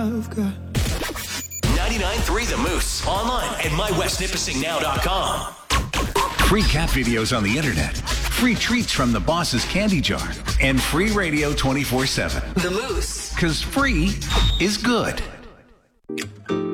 99.3 The Moose. Online at mywestnipissingnow.com. Free cat videos on the internet. Free treats from the boss's candy jar. And free radio 24/7. The Moose. Because free is good.